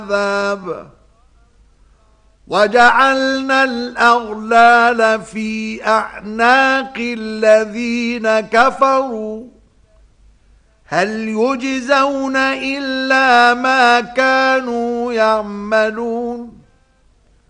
العذاب وجعلنا الأغلال في أعناق الذين كفروا هل يجزون إلا ما كانوا يعملون